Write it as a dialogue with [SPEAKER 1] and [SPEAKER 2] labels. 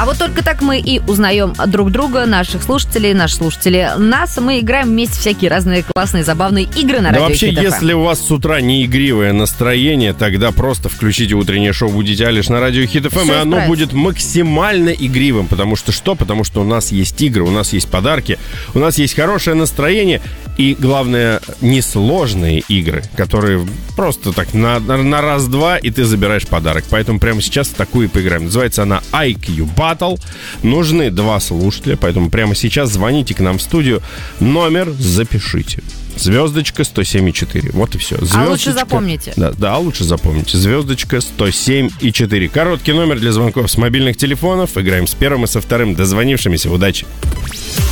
[SPEAKER 1] А вот только так мы и узнаем друг друга, наших слушателей, наши слушатели нас. Мы играем вместе всякие разные классные, забавные игры на радио
[SPEAKER 2] вообще,
[SPEAKER 1] Хит FM.
[SPEAKER 2] если у вас с утра не игривое настроение, тогда просто включите утреннее шоу «Будите Алиш» на радио Хит FM, и оно будет максимально игривым. Потому что что? Потому что у нас есть игры, у нас есть подарки, у нас есть хорошее настроение и, главное, несложные игры, которые просто так на раз-два, и ты забираешь подарок. Поэтому прямо сейчас в такую поиграем. Называется она IQ Battle. Нужны 2 слушателя, поэтому прямо сейчас звоните к нам в студию. Номер запишите. Звездочка 107,4. Вот и все.
[SPEAKER 1] А лучше запомните.
[SPEAKER 2] Да, лучше запомните. Звездочка 107,4. Короткий номер для звонков с мобильных телефонов. Играем с первым и со вторым дозвонившимися. Удачи!